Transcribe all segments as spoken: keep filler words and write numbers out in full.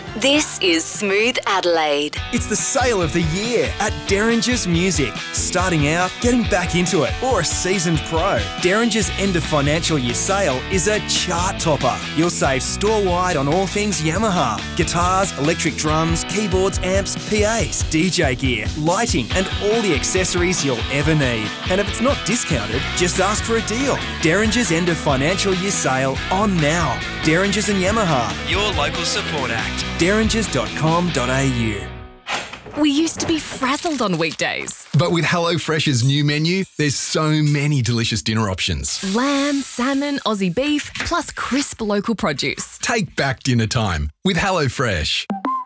This is Smooth Adelaide. It's the sale of the year at Derringer's Music. Starting out, getting back into it, or a seasoned pro. Derringer's end of financial year sale is a chart topper. You'll save store-wide on all things Yamaha. Guitars, electric drums, keyboards, amps, P As, D J gear, lighting and all the accessories you'll ever need. And if it's not discounted, just ask for a deal. Derringer's end of financial year sale on now. Derringer's and Yamaha, your local support act. derringers dot com dot a u. We used to be frazzled on weekdays. But with HelloFresh's new menu, there's so many delicious dinner options. Lamb, salmon, Aussie beef, plus crisp local produce. Take back dinner time with HelloFresh.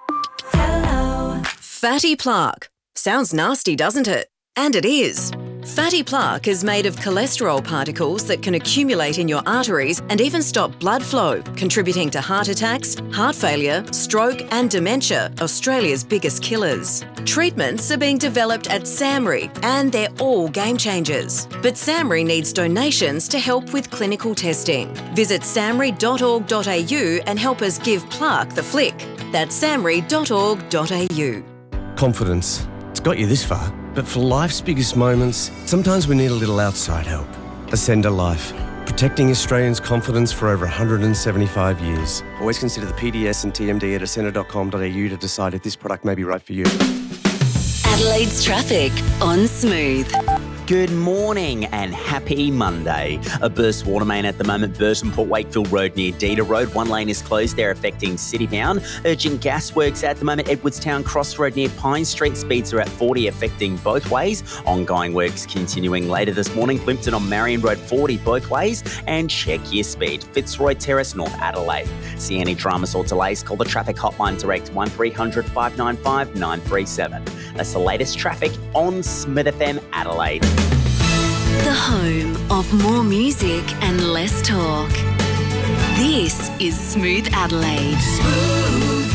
Hello. Fatty plaque. Sounds nasty, doesn't it? And it is. Fatty plaque is made of cholesterol particles that can accumulate in your arteries and even stop blood flow, contributing to heart attacks, heart failure, stroke and dementia, Australia's biggest killers. Treatments are being developed at SAMRI and they're all game changers. But SAMRI needs donations to help with clinical testing. Visit samri dot org dot a u and help us give plaque the flick. That's samri dot org dot a u. Confidence. It's got you this far. But for life's biggest moments, sometimes we need a little outside help. Ascender Life, protecting Australians' confidence for over one hundred seventy-five years. Always consider the P D S and T M D at ascender dot com dot a u to decide if this product may be right for you. Adelaide's traffic on Smooth. Good morning and happy Monday. A burst water main at the moment, Burton Port Wakefield Road near Dita Road. One lane is closed there affecting Citybound. Urgent gas works at the moment, Edwardstown Crossroad near Pine Street. Speeds are at forty affecting both ways. Ongoing works continuing later this morning. Plimpton on Marion Road forty both ways. And check your speed. Fitzroy Terrace, North Adelaide. See any dramas or delays, call the traffic hotline direct one three hundred five nine five nine three seven. That's the latest traffic on Smith F M Adelaide. The home of more music and less talk. This is Smooth Adelaide. Smooth.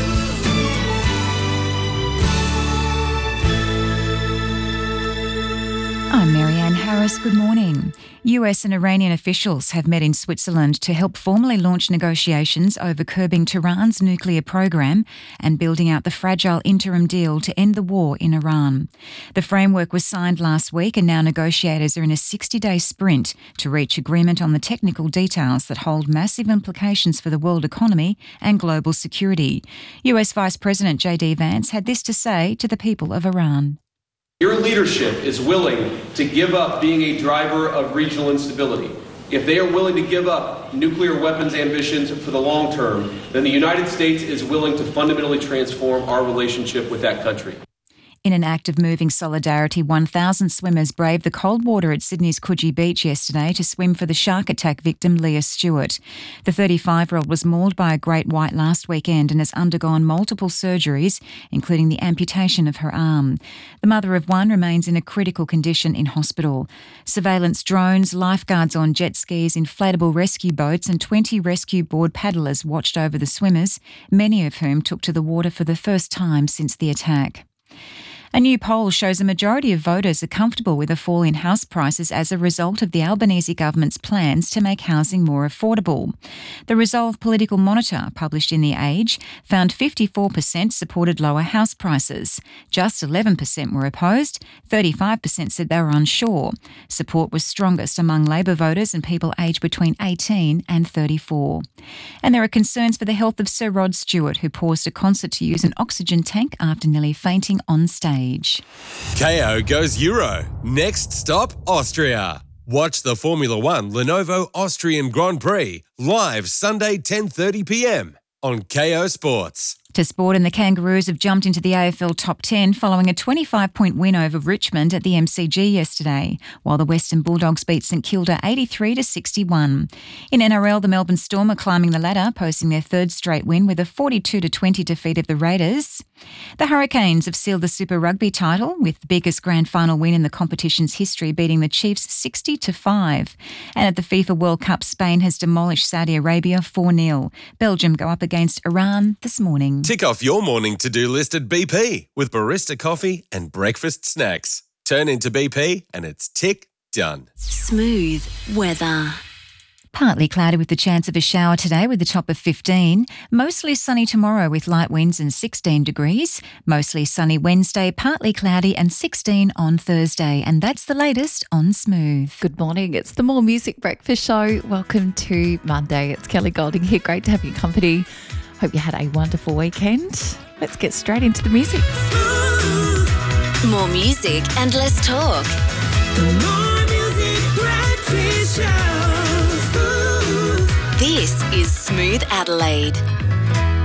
I'm Marianne Harris. Good morning. U S and Iranian officials have met in Switzerland to help formally launch negotiations over curbing Tehran's nuclear program and building out the fragile interim deal to end the war in Iran. The framework was signed last week and now negotiators are in a sixty-day sprint to reach agreement on the technical details that hold massive implications for the world economy and global security. U S Vice President J D Vance had this to say to the people of Iran. Your leadership is willing to give up being a driver of regional instability. If they are willing to give up nuclear weapons ambitions for the long term, then the United States is willing to fundamentally transform our relationship with that country. In an act of moving solidarity, one thousand swimmers braved the cold water at Sydney's Coogee Beach yesterday to swim for the shark attack victim Leah Stewart. The thirty-five-year-old was mauled by a great white last weekend and has undergone multiple surgeries, including the amputation of her arm. The mother of one remains in a critical condition in hospital. Surveillance drones, lifeguards on jet skis, inflatable rescue boats and twenty rescue board paddlers watched over the swimmers, many of whom took to the water for the first time since the attack. A new poll shows a majority of voters are comfortable with a fall in house prices as a result of the Albanese government's plans to make housing more affordable. The Resolve Political Monitor, published in The Age, found fifty-four percent supported lower house prices. Just eleven percent were opposed, thirty-five percent said they were unsure. Support was strongest among Labor voters and people aged between eighteen and thirty-four. And there are concerns for the health of Sir Rod Stewart, who paused a concert to use an oxygen tank after nearly fainting on stage. K O goes Euro. Next stop, Austria. Watch the Formula One Lenovo Austrian Grand Prix live Sunday ten thirty p m on K O Sports. To sport, and the Kangaroos have jumped into the A F L top ten following a twenty-five point win over Richmond at the M C G yesterday, while the Western Bulldogs beat St Kilda eighty-three to sixty-one. In N R L, the Melbourne Storm are climbing the ladder, posting their third straight win with a forty-two to twenty defeat of the Raiders. The Hurricanes have sealed the Super Rugby title with the biggest grand final win in the competition's history, beating the Chiefs sixty to five. And at the FIFA World Cup, Spain has demolished Saudi Arabia four nil. Belgium go up against Iran this morning. Tick off your morning to-do list at B P with barista coffee and breakfast snacks. Turn into B P and it's tick done. Smooth weather. Partly cloudy with the chance of a shower today with a top of fifteen. Mostly sunny tomorrow with light winds and sixteen degrees. Mostly sunny Wednesday, partly cloudy and sixteen on Thursday. And that's the latest on Smooth. Good morning. It's the More Music Breakfast Show. Welcome to Monday. It's Kelly Golding here. Great to have your company. Hope you had a wonderful weekend. Let's get straight into the music. More music and less talk. The More Music Breakfast Show. This is Smooth Adelaide.